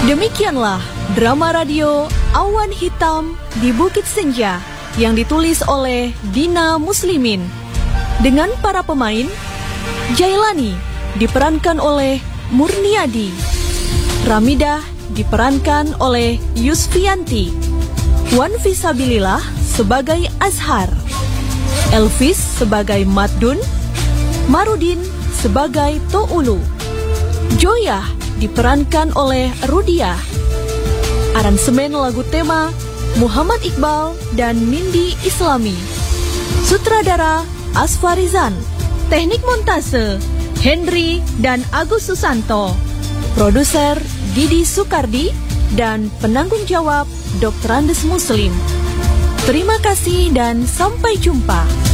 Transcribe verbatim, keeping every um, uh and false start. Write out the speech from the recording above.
Demikianlah drama radio Awan Hitam di Bukit Senja yang ditulis oleh Dina Muslimin dengan para pemain: Jailani diperankan oleh Murniadi, Ramidah diperankan oleh Yusfianti, Wan Fisabilillah sebagai Azhar, Elvis sebagai Maddun, Marudin sebagai Toulu, Joyah diperankan oleh Rudiah. Aransemen lagu tema Muhammad Iqbal dan Nindi Islami. Sutradara Asfarizan. Teknik montase Henry dan Agus Susanto. Produser Didi Sukardi dan penanggung jawab Dokter Andes Muslim. Terima kasih dan sampai jumpa.